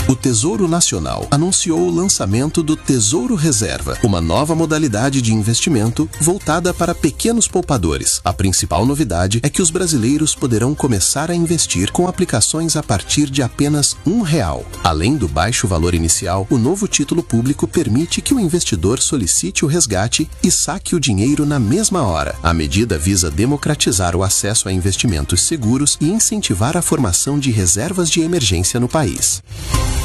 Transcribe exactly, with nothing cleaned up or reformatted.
O Tesouro Nacional anunciou o lançamento do Tesouro Reserva, uma nova modalidade de investimento voltada para pequenos poupadores. A principal novidade é que os brasileiros poderão começar a investir com aplicações a partir de apenas um real. Além do baixo valor inicial, o novo título público permite que o investidor solicite o resgate e saque o dinheiro na mesma hora. A medida visa democratizar o acesso a investimentos seguros e incentivar a formação de reservas de emergência no país.